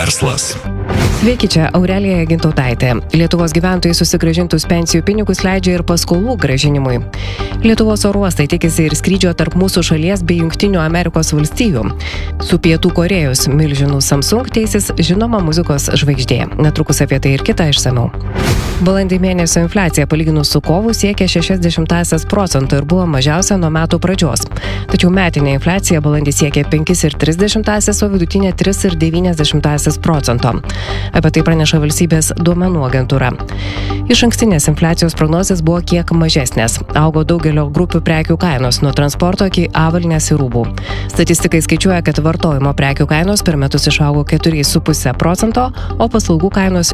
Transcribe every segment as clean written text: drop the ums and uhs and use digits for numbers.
Verslas. Sveiki, čia Aurelija Gintautaitė. Lietuvos gyventojai susigrąžintus pensijų pinigus leidžia ir paskolų grąžinimui. Lietuvos oro uostai tikisi ir skrydžio tarp mūsų šalies bei Jungtinių Amerikos valstijų. Su Pietų Korėjos milžinu Samsung teisis žinoma muzikos žvaigždė. Netrukus apie tai ir kita išsamiau. Balandį mėnesio infliacija palyginus su kovu siekia 0,6% ir buvo mažiausia nuo metų pradžios. Tačiau metinė infliacija balandį siekia 5,3%, o vidutinė 3,9%. Apie tai praneša valstybės duomenų agentūra. Išankstinės infliacijos prognozės buvo kiek mažesnės. Augo daugelio grupių prekių kainos, nuo transporto iki avalynės ir rūbų. Statistikai skaičiuoja, kad vartojimo prekių kainos per metus išaugo 4,5%, o paslaugų kainos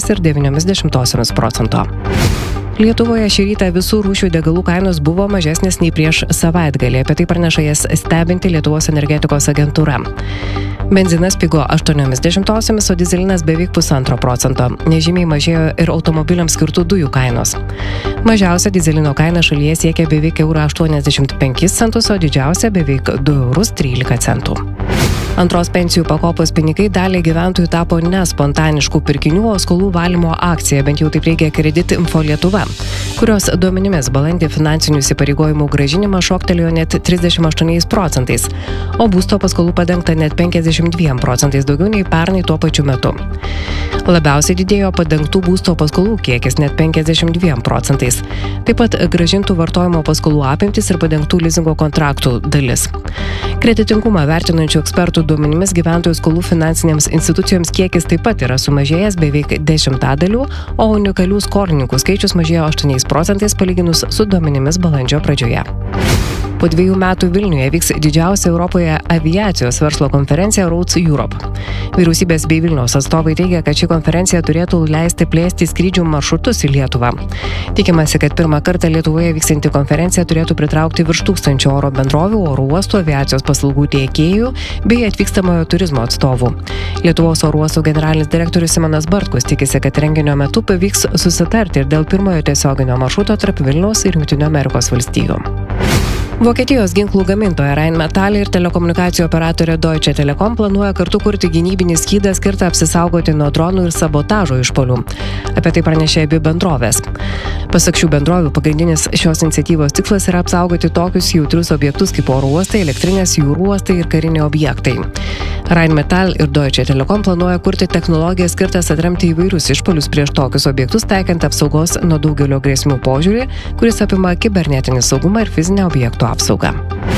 6,9%. Lietuvoje šį rytą visų rūšių degalų kainos buvo mažesnės nei prieš savaitgalį. Apie tai praneša jas stebinti Lietuvos energetikos agentūra. Benzinas pigo 0,8, o dyzelinas beveik 1,5%. Nežymiai mažėjo ir automobiliams skirtų dujų kainos. Mažiausia dyzelino kaina šalyje siekia beveik 1,85 €, o didžiausia beveik 2,13 €. Antros pensijų pakopos pinigai daliai gyventojų tapo ne spontaniškų pirkinių, o skolų valymo akcija, bent jau taip reikia Kredit Info Lietuva, kurios duomenimis balandį finansinių įsipareigojimų grąžinimas šoktelėjo net 38%, o būsto paskolų padengta net 52% daugiau nei pernai tuo pačiu metu. Labiausiai didėjo padengtų būsto paskolų kiekis net 52%. Taip pat grąžintų vartojimo paskolų apimtis ir padengtų lizingo kontraktų dalis. Kreditingumą vertinančių ekspertų duomenimis gyventojų skolų finansinėms institucijoms kiekis taip pat yra sumažėjęs beveik 10%, o unikalių skolininkų skaičius mažėjo 8% palyginus su duomenimis balandžio pradžioje. Po 2 metų Vilniuje vyks didžiausia Europoje aviacijos verslo konferencija Roads Europe. Vyriausybės bei Vilniaus atstovai teigia, kad ši konferencija turėtų leisti plėsti skrydžių maršrutus į Lietuvą. Tikimasi, kad pirmą kartą Lietuvoje vykstanti konferencija turėtų pritraukti virš 1000 oro bendrovių, oro uostų, aviacijos paslaugų tiekėjų bei atvykstamojo turizmo atstovų. Lietuvos oro uostų generalinis direktorius Simonas Bartkus tikisi, kad renginio metu pavyks susitarti ir dėl pirmojo tiesioginio maršruto tarp Vilniaus ir Jungtinių Amerikos valstijų. Vokietijos ginklų gamintoja Rheinmetall ir telekomunikacijų operatorė Deutsche Telekom planuoja kartu kurti gynybinį skydą skirtą apsisaugoti nuo dronų ir sabotažo išpuolių. Apie tai pranešė abi bendrovės. Pasak šių bendrovių, pagrindinis šios iniciatyvos tikslas yra apsaugoti tokius jautrius objektus kaip oro uostai, elektrinės, jūrų uostai ir kariniai objektai. Rheinmetall ir Deutsche Telekom planuoja kurti technologiją skirtas atremti įvairius išpuolius prieš tokius objektus, taikant apsaugos nuo daugelio grėsmių požiūrį, kuris apima kibernetinį saugumą ir fizinę objektų apsaugą.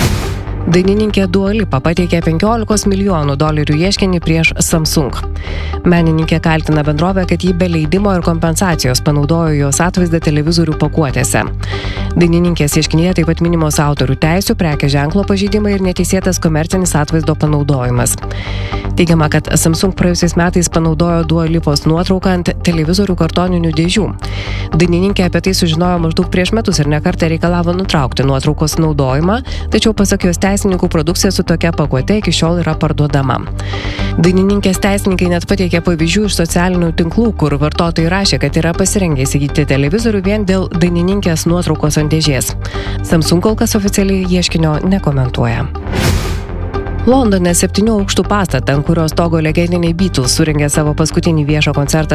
Dainininkė Dua Lipa pateikė $15 milijonų ieškinį prieš Samsung. Menininkė kaltina bendrovę, kad ji be leidimo ir kompensacijos panaudojo jos atvaizdą televizorių pakuotėse. Dainininkės ieškinyje taip pat minimos autorių teisių, prekės ženklo pažeidimai ir neteisėtas komercinis atvaizdo panaudojimas. Teigiama, kad Samsung praėjusiais metais panaudojo Dua Lipos nuotrauką ant televizorių kartoninių dėžių. Dainininkė apie tai sužinojo maždaug prieš metus ir nekartą reikalavo nutraukti nuotraukos naudojimą, tačiau pasak jos teisininkų produkcija su tokia pakuote iki šiol yra parduodama. Dainininkės teisininkai net pateikė pavyzdžių iš socialinių tinklų, kur vartotojai rašė, kad yra pasirengę įsigyti televizorių vien dėl dainininkės nuotraukos ant dėžės. Samsung kol kas oficialiai ieškinio nekomentuoja. Londone 7 aukštų pastatą, ant kurio stogo legendiniai Beatles surengė savo paskutinį viešą koncertą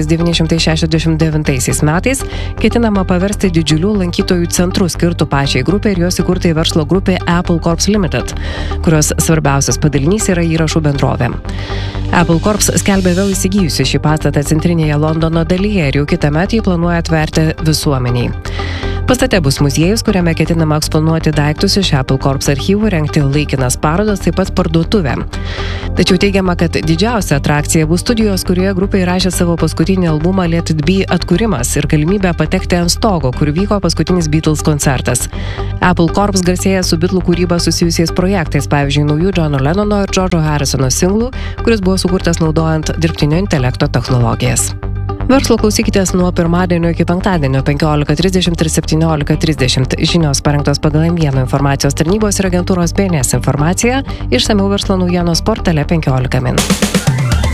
1969 metais, ketinama paversti didžiulių lankytojų centrų skirtų pačiai grupė ir jos įkurtai verslo grupė Apple Corps Limited, kurios svarbiausias padalinys yra įrašų bendrovė. Apple Corps skelbia vėl įsigijusi šį pastatą centrinėje Londono dalyje ir jau kitąmet jį planuoja atverti visuomeniai. Pastate bus muziejus, kuriame ketinama eksponuoti daiktus iš Apple Corps archyvų, rengti laikinas parodas, taip pat parduotuvę. Tačiau teigiama, kad didžiausia atrakcija bus studijos, kurioje grupė įrašė savo paskutinį albumą Let It Be atkūrimas ir galimybę patekti ant stogo, kur vyko paskutinis Beatles koncertas. Apple Corps garsėja su Beatlų kūryba susijusiais projektais, pavyzdžiui, naujų Johno Lennono ir George'o Harrisono singlų, kuris buvo sukurtas naudojant dirbtinio intelekto technologijas. Verslo klausykitės nuo pirmadienio iki penktadienio 15:30 ir 17:30. Žinios parengtos pagal M1 informacijos tarnybos ir agentūros BNS informaciją. Išsamiau verslo naujienos portale 15 min.